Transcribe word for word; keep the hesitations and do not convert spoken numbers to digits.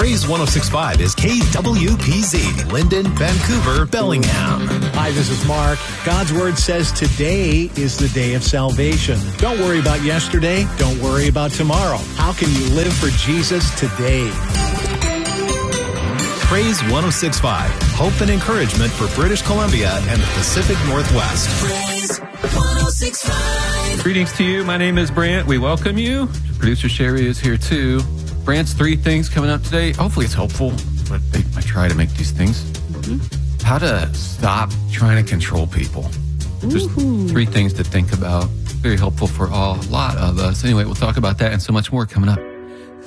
Praise one oh six point five is K W P Z, Linden, Vancouver, Bellingham. Hi, this is Mark. God's Word says today is the day of salvation. Don't worry about yesterday. Don't worry about tomorrow. How can you live for Jesus today? Praise one oh six point five, hope and encouragement for British Columbia and the Pacific Northwest. Praise one oh six point five. Greetings to you. My name is Brant. We welcome you. Producer Sherry is here too. Brant's three things coming up today. Hopefully it's helpful, but they, I try to make these things. Mm-hmm. How to stop trying to control people. Just three things to think about. Very helpful for all, a lot of us. Anyway, we'll talk about that and so much more coming up.